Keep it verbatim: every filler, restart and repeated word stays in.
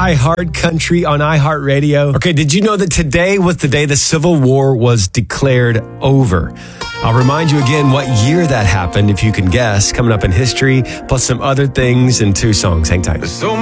iHeart Country on iHeartRadio. Okay, did you know that today was the day the Civil War was declared over? I'll remind you again what year that happened, if you can guess, coming up in history, plus some other things and two songs. Hang tight.